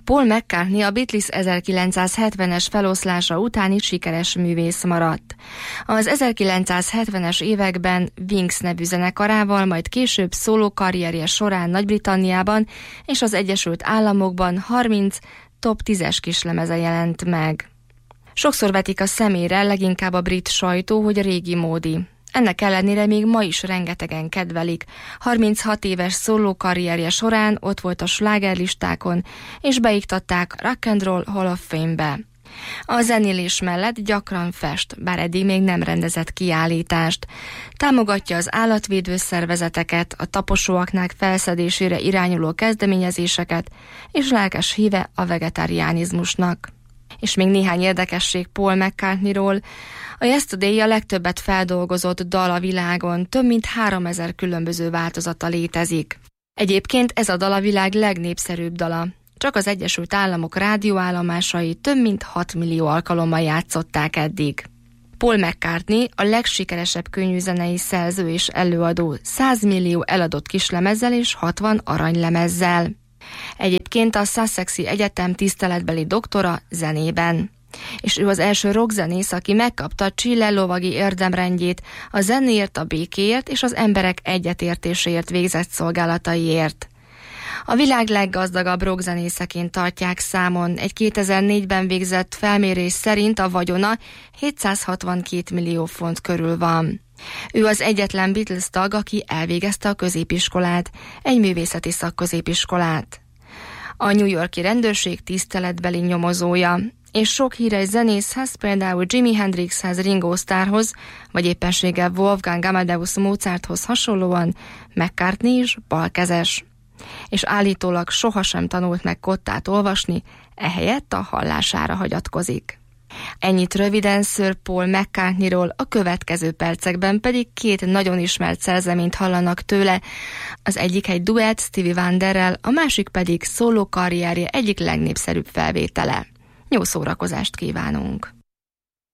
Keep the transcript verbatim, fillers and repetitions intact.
Paul McCartney a Beatles ezerkilencszázhetvenes feloszlása utáni sikeres művész maradt. Az ezerkilencszázhetvenes években Wings nevű zenekarával, majd később szóló karrierje során Nagy-Britanniában és az Egyesült Államokban harminc top tízes kislemeze jelent meg. Sokszor vetik a szemére, leginkább a brit sajtó, hogy régi módi. Ennek ellenére még ma is rengetegen kedvelik. harminchat éves szóló karrierje során ott volt a slágerlistákon, és beiktatták Rock and Roll Hall of Fame-be. A zenélés mellett gyakran fest, bár eddig még nem rendezett kiállítást. Támogatja az állatvédő szervezeteket, a taposóaknák felszedésére irányuló kezdeményezéseket, és lelkes híve a vegetariánizmusnak. És még néhány érdekesség Paul McCartneyról. A Yesterday a legtöbbet feldolgozott dal a világon, több mint háromezer különböző változata létezik. Egyébként ez a dal a világ legnépszerűbb dala. Csak az Egyesült Államok rádióállomásai több mint hat millió alkalommal játszották eddig. Paul McCartney a legsikeresebb könnyűzenei szerző és előadó, száz millió eladott kislemezzel és hatvan aranylemezzel. Egyébként a Sussexi Egyetem tiszteletbeli doktora zenében. És ő az első rockzenész, aki megkapta Chile lovagi érdemrendjét a zenéért, a békéért és az emberek egyetértéséért végzett szolgálataiért. A világ leggazdagabb rockzenészeként tartják számon. Egy kétezer-négyben végzett felmérés szerint a vagyona hétszázhatvankét millió font körül van. Ő az egyetlen Beatles tag, aki elvégezte a középiskolát, egy művészeti szakközépiskolát. A New York-i rendőrség tiszteletbeli nyomozója, és sok híres zenészhez, például Jimi Hendrixhez, Ringo Starrhoz, vagy éppenséggel Wolfgang Amadeus Mozarthoz hasonlóan McCartney is balkezes. És állítólag sohasem tanult meg kottát olvasni, ehelyett a hallására hagyatkozik. Ennyit röviden Sir Paul McCartneyról, a következő percekben pedig két nagyon ismert szerzeményt hallanak tőle. Az egyik egy duett Stevie Wonderrel, a másik pedig szóló karrierje egyik legnépszerűbb felvétele. Jó szórakozást kívánunk!